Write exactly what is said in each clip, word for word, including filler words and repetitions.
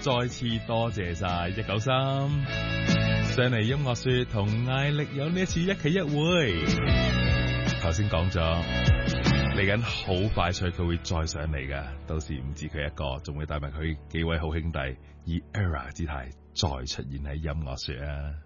再次多謝晒一九三上嚟音樂說同艾力有呢一次一期一會。頭先講咗嚟緊好快脆佢會再上嚟噶，到時唔止佢一個，仲會帶埋佢幾位好兄弟以 era 姿態再出現喺音樂說啊！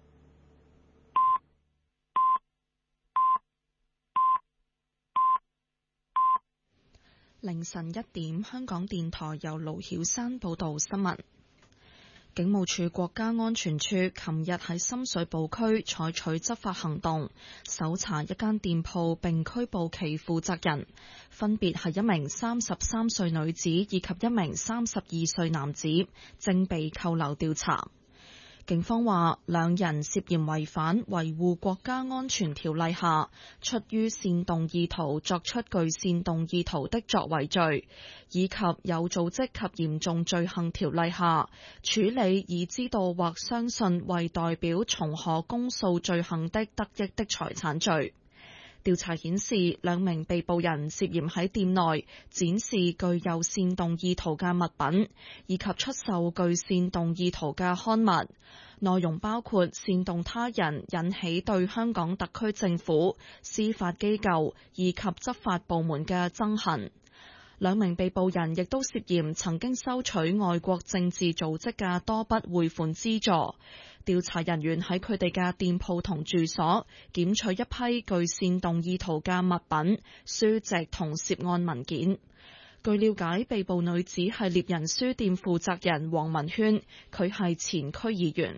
凌晨一點，香港電台由盧曉山報道新聞。警務處國家安全處琴日喺深水埗區採取執法行動，搜查一間店鋪並拘捕其負責人，分別係一名三十三歲女子以及一名三十二歲男子，正被扣留調查。警方話，兩人涉嫌違反維護國家安全條例下出於煽動意圖作出具煽動意圖的作為罪，以及有組織及嚴重罪行條例下處理已知道或相信為代表從可公訴罪行的得益的財產罪。調查顯示，兩名被捕人涉嫌喺店內展示具有煽動意圖嘅物品，以及出售具煽動意圖嘅刊物，內容包括煽動他人引起對香港特區政府、司法機構以及執法部門嘅憎恨。兩名被捕人亦都涉嫌曾經收取外國政治組織嘅多筆匯款資助。調查人員喺佢哋嘅店鋪同住所檢取一批具煽動意圖嘅物品、書籍同涉案文件。據了解，被捕女子係獵人書店負責人黃文軒，佢係前區議員。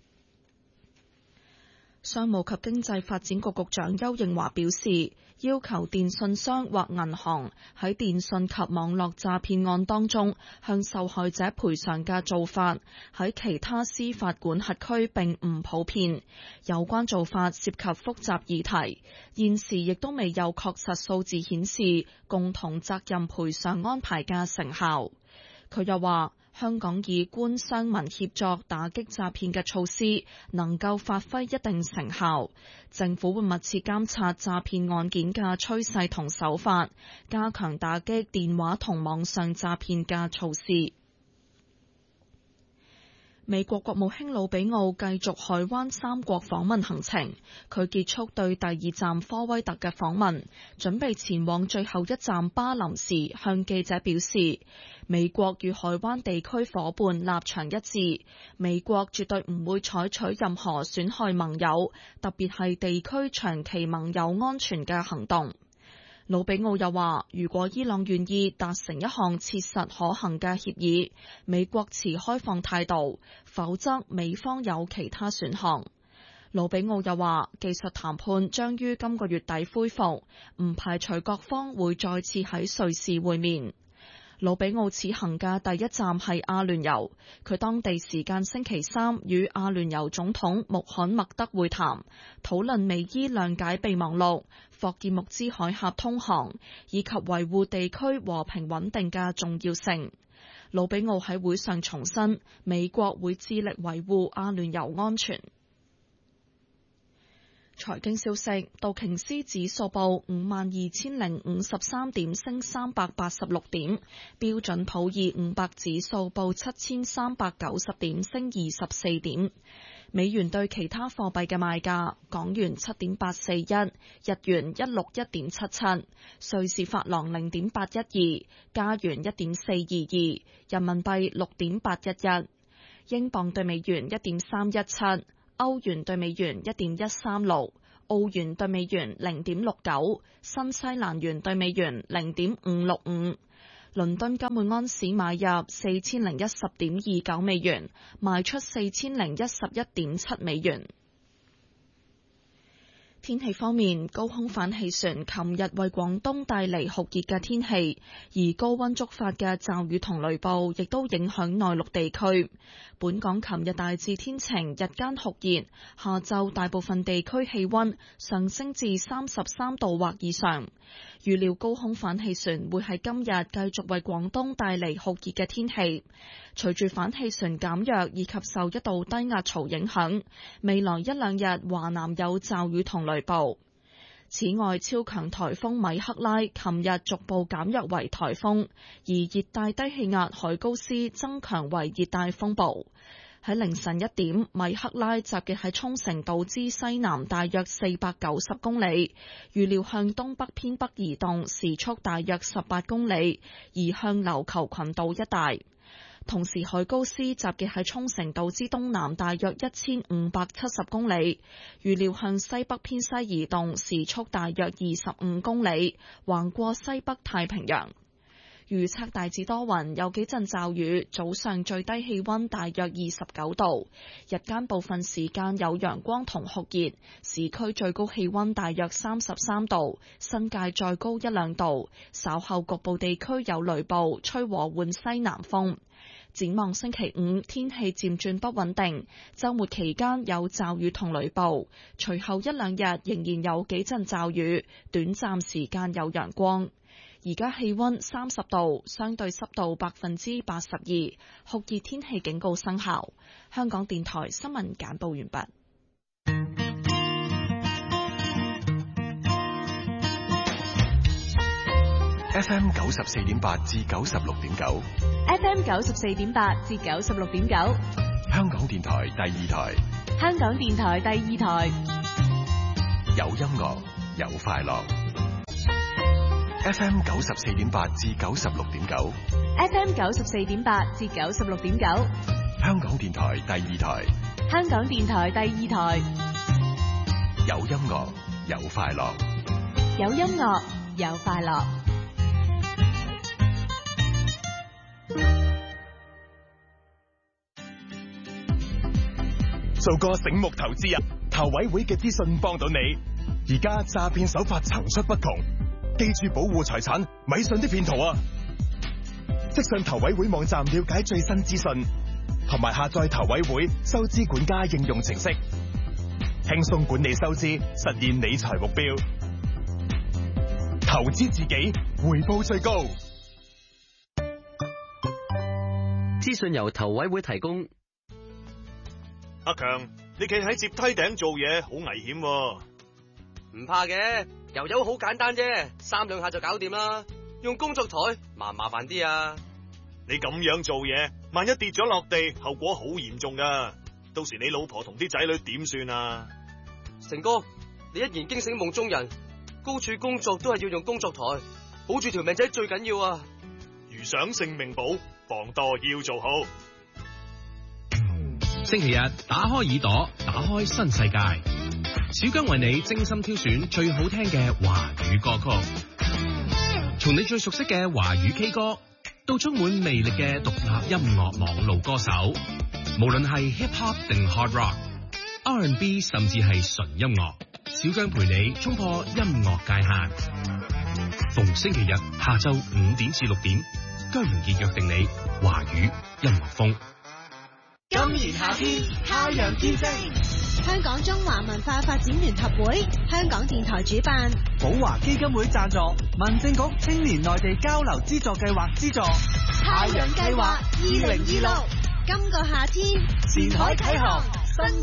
商務及經濟發展局局長邱應華表示，要求電信商或銀行喺電信及網絡詐騙案當中向受害者賠償嘅做法，喺其他司法管轄區並唔普遍。有關做法涉及複雜議題，現時亦都未有確實數字顯示共同責任賠償安排嘅成效。佢又話，香港以官商民協作打擊詐騙嘅措施能夠發揮一定成效，政府會密切監察詐騙案件嘅趨勢同手法，加強打擊電話同網上詐騙嘅措施。美國國務卿魯比奧繼續海灣三國訪問行程，佢結束對第二站科威特嘅訪問，準備前往最後一站巴林時，向記者表示，美國與海灣地區夥伴立場一致，美國絕對唔會採取任何損害盟友，特別係地區長期盟友安全嘅行動。魯比奧又話，如果伊朗願意達成一項切實可行嘅協議，美國持開放態度，否則美方有其他選項。魯比奧又話，技術談判將於今個月底恢復，唔排除各方會再次喺瑞士會面。魯比奧此行嘅第一站係阿聯酋，佢當地時間星期三與阿聯酋總統穆罕默德會談，討論美伊諒解備忘錄、霍爾木茲海峽通航以及維護地區和平穩定嘅重要性。魯比奧喺會上重申，美國會致力維護阿聯酋安全。財經消息，道瓊斯指數報五萬二千零五十三點，升三百八十六點；標準普爾五百指數報七千三百九十點，升二十四點。美元對其他貨幣嘅賣價：港元七點八四一，日元一六一點七七，瑞士法郎零點八一二，加元一點四二二，人民幣六點八一一，英鎊對美元一點三一七。歐元對美元一點一三六，澳元對美元零點六九，新西蘭元對美元零點五六五。倫敦金每安士買入四千零一十點二九美元，賣出四千零一十一點七美元。天氣方面，高空反氣旋琴日為廣東帶嚟酷熱嘅天氣，而高溫觸發嘅驟雨同雷暴亦都影響內陸地區。本港琴日大致天晴，日間酷熱，下晝大部分地區氣溫上升至三十三度或以上。預料高空反氣旋會喺今日繼續為廣東帶嚟酷熱嘅天氣。隨住反氣旋減弱以及受一道低壓槽影響，未來一兩日華南有驟雨同雷暴。 此外，超強颱風米克拉琴日逐步減弱為颱風，而熱帶低氣壓海高斯增強為熱帶風暴。喺凌晨一點，米克拉集結喺沖繩島之西南大約四百九十公里，預料向東北偏北移動，時速大約十八公里，移向琉球群島一帶。同時，海高斯集結喺沖繩島之東南大約一千五百七十公里，預料向西北偏西移動，時速大約二十五公里，橫過西北太平洋。預測大致多雲，有幾陣驟雨，早上最低氣溫大約二十九度，日間部分時間有陽光同酷熱，市區最高氣溫大約三十三度，新界再高一兩度，稍後局部地區有雷暴，吹和緩西南風。展望星期五，天氣漸轉不穩定，週末期間有驟雨同雷暴，隨後一兩日仍然有幾陣驟雨，短暫時間有陽光。而家氣溫三十度，相對濕度百分之八十二，酷熱天氣警告生效。香港電台新聞簡報完畢。 F M 九十四點八至九十六點九 ，F M 九十四點八至九十六點九， 香港電台第二台， 香港電台第二台， 有音樂有快樂。F M 九十四點八至九十六點九 ，F M 九十四點八至九十六點九， 香港電台第二台， 香港電台第二台， 有音樂有快樂， 有音樂有快樂。 做個醒目投資人，投委會嘅資訊幫到你。而家詐騙手法層出不窮，記住保護財產，咪信啲騙徒啊！即上投委會網站了解最新資訊，同埋下載投委會收支管家應用程式，輕鬆管理收支，實現理財目標。投資自己，回報最高。 資訊由投委會提供。 阿強，你企喺接梯頂做嘢，好危險喎。 唔怕嘅，油油好簡單啫，三兩下就搞掂啦。用工作台麻唔麻煩啲啊？ 你咁樣做嘢，萬一跌咗落地，後果好嚴重噶。到時你老婆同啲仔女點算啊？ 成哥，你一言驚醒夢中人，高處工作都係要用工作台，保住條命仔最緊要啊！ 如想性命保，防墮要做好。 星期日打開耳朵，打開新世界。小姜為你精心挑選最好聽嘅華語歌曲，從你最熟悉嘅華語 K 歌，到充滿魅力嘅獨立音樂網路歌手，無論係 hip hop 定 hard rock、R and B 甚至係純音樂，小姜陪你衝破音樂界限。逢星期日下晝五點至六點，姜明傑約定你華語音樂風。 今年夏天，太陽見證。 香港中華文化發展聯合會，香港電台主辦， 寶華基金會贊助，民政局青年內地交流資助計劃資助。 太陽計劃二零二六， 今個夏天， 前海啟航新